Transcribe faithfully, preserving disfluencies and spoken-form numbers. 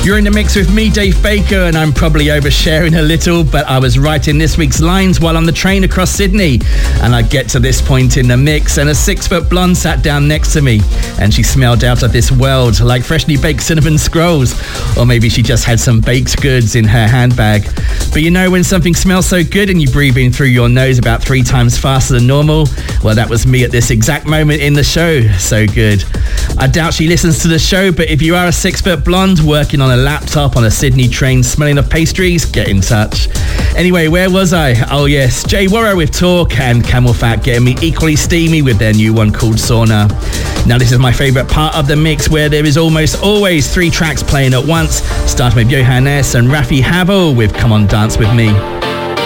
You're in the mix with me, Dave Baker, and I'm probably oversharing a little, but I was writing this week's lines while on the train across Sydney, and I get to this point in the mix, and a six-foot blonde sat down next to me, and she smelled out of this world like freshly baked cinnamon scrolls, or maybe she just had some baked goods in her handbag. But you know when something smells so good and you breathe in through your nose about three times faster than normal? Well, that was me at this exact moment in the show. So good. I doubt she listens to the show, but if you are a six-foot blonde working on a laptop on a Sydney train smelling of pastries, get in touch. Anyway, where was I? Oh yes, Jay Warrow with Talk and Camel Fat getting me equally steamy with their new one called Sauna. Now this is my favourite part of the mix, where there is almost always three tracks playing at once, starting with Johannes and Rafi Havel with Come On Dance With Me.